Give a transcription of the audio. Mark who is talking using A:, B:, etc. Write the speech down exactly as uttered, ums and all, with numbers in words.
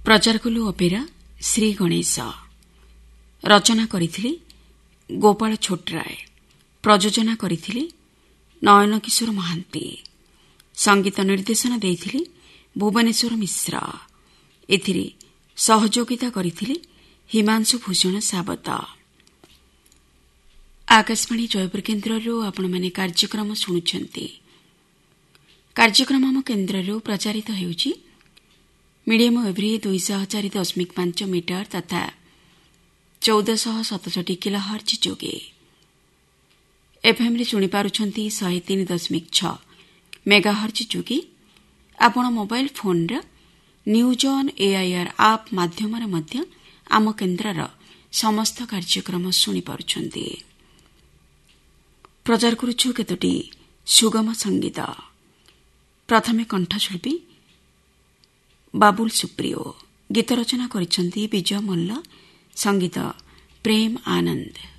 A: ପ୍ରଚାରକୁଲୁ opera Shri Ganesh ରଚନା କରିଥିଲେ ଗୋପାଳ ଛୋଟରାୟ, ପ୍ରଯୋଜନା କରିଥିଲେ ନୟନ କିଶୋର ମହାନ୍ତି, ସଙ୍ଗୀତ ନିର୍ଦ୍ଦେଶନା ଦେଇଥିଲେ ଭୁବନେଶ୍ୱର ମିଶ୍ର। ଏଥିରେ ସହଯୋଗିତା କରିଥିଲେ ହିମାଂଶୁ ଭୂଷଣ ସାବତ। ଆକାଶବାଣୀ ଜୟପୁର କେନ୍ଦ୍ରରୁ ଆପଣମାନେ କାର୍ଯ୍ୟକ୍ରମ ଶୁଣୁଛନ୍ତି। କାର୍ଯ୍ୟକ୍ରମ ଆମ କେନ୍ଦ୍ରରୁ ପ୍ରଚାରିତ ହେଉଛି ମିଡିୟମ ଏଭ୍ରି ଦୁଇଶହ ଚାରି ଦଶମିକ ପାଞ୍ଚ ମିଟର ତଥା ଚଉଦଶହ ସତଷଠି କିଲୋ ହର୍ଜ ଯୋଗେ। ଏଫ୍ଏମ୍ରେ ଶୁଣିପାରୁଛନ୍ତି ଶହେ ତିନି ଦଶମିକ ଛଅ ମେଗା ହର୍ଜ ଯୋଗେ। ଆପଣ ମୋବାଇଲ ଫୋନ୍ର ନ୍ୟୁଜ୍ ଅନ୍ ଏଆଇଆର୍ ଆପ୍ ମାଧ୍ୟମରେ ମଧ୍ୟ ଆମ କେନ୍ଦ୍ରର ସମସ୍ତ କାର୍ଯ୍ୟକ୍ରମ ଶୁଣିପାରୁଛନ୍ତି। ପ୍ରଚାର କରୁଛୁ କେତୋଟି ସୁଗମ ସଙ୍ଗୀତ। ପ୍ରଥମେ କଣ୍ଠଶିଳ୍ପୀ ବାବୁଲ ସୁପ୍ରିୟ, ଗୀତ ରଚନା କରିଛନ୍ତି ବିଜୟ ମଲ୍ଲ, ସଙ୍ଗୀତ ପ୍ରେମ ଆନନ୍ଦ।